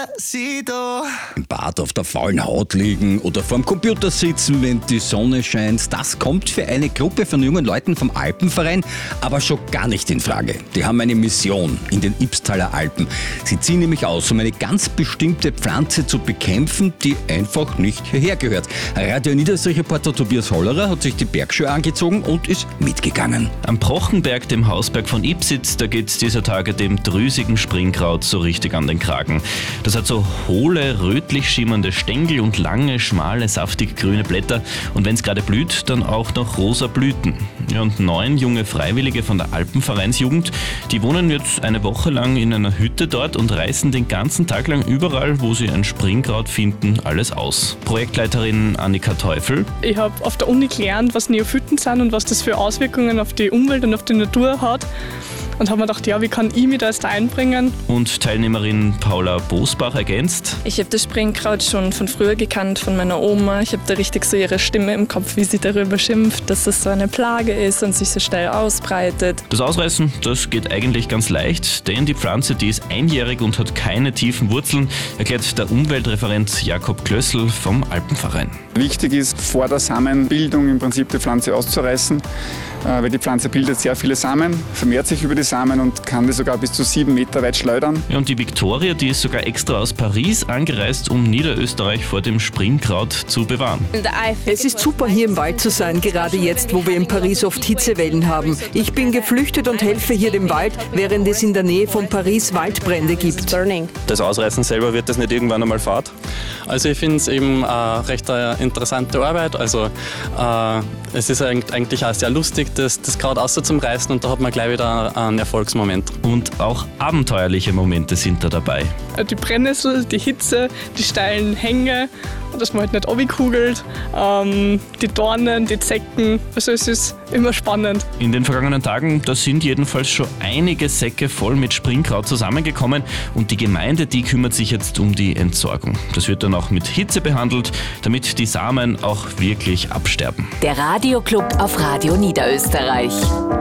Im Bad auf der faulen Haut liegen oder vorm Computer sitzen, wenn die Sonne scheint, das kommt für eine Gruppe von jungen Leuten vom Alpenverein aber schon gar nicht in Frage. Die haben eine Mission in den Ybbstaler Alpen. Sie ziehen nämlich aus, um eine ganz bestimmte Pflanze zu bekämpfen, die einfach nicht hierher gehört. Radio Niederösterreich-Reporter Tobias Hollerer hat sich die Bergschuhe angezogen und ist mitgegangen. Am Prochenberg, dem Hausberg von Ipsitz, da geht's dieser Tage dem drüsigen Springkraut so richtig an den Kragen. Das hat so hohle, rötlich schimmernde Stängel und lange, schmale, saftig grüne Blätter und wenn es gerade blüht, dann auch noch rosa Blüten. Ja, und 9 junge Freiwillige von der Alpenvereinsjugend, die wohnen jetzt eine Woche lang in einer Hütte dort und reißen den ganzen Tag lang überall, wo sie ein Springkraut finden, alles aus. Projektleiterin Annika Teufel. Ich habe auf der Uni gelernt, was Neophyten sind und was das für Auswirkungen auf die Umwelt und auf die Natur hat. Und habe mir gedacht, ja, wie kann ich mich da jetzt einbringen? Und Teilnehmerin Paula Bosbach ergänzt: Ich habe das Springkraut schon von früher gekannt, von meiner Oma. Ich habe da richtig so ihre Stimme im Kopf, wie sie darüber schimpft, dass es so eine Plage ist und sich so schnell ausbreitet. Das Ausreißen, das geht eigentlich ganz leicht, denn die Pflanze, die ist einjährig und hat keine tiefen Wurzeln, erklärt der Umweltreferent Jakob Klössl vom Alpenverein. Wichtig ist, vor der Samenbildung im Prinzip die Pflanze auszureißen, weil die Pflanze bildet sehr viele Samen, vermehrt sich über die Samen und kann die sogar bis zu 7 Meter weit schleudern. Ja, und die Viktoria, die ist sogar extra aus Paris angereist, um Niederösterreich vor dem Springkraut zu bewahren. Es ist super, hier im Wald zu sein, gerade jetzt, wo wir in Paris oft Hitzewellen haben. Ich bin geflüchtet und helfe hier dem Wald, während es in der Nähe von Paris Waldbrände gibt. Das Ausreißen selber, wird das nicht irgendwann einmal Fahrt? Also ich finde es eben recht interessante Arbeit. Also es ist eigentlich auch sehr lustig, das Kraut auszureißen und da hat man gleich wieder einen Erfolgsmoment. Und auch abenteuerliche Momente sind da dabei. Die Brennnessel, die Hitze, die steilen Hänge, dass man halt nicht runterkugelt, die Dornen, die Zecken. Also es ist immer spannend. In den vergangenen Tagen, da sind jedenfalls schon einige Säcke voll mit Springkraut zusammengekommen und die Gemeinde, die kümmert sich jetzt um die Entsorgung. Das wird dann auch mit Hitze behandelt, damit die Samen auch wirklich absterben. Der Radioclub auf Radio Niederösterreich.